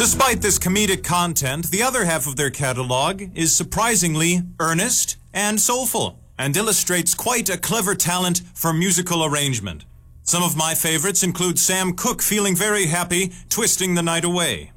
Despite this comedic content, the other half of their catalog is surprisingly earnest and soulful, and illustrates quite a clever talent for musical arrangement. Some of my favorites include Sam Cooke feeling very happy, twisting the night away.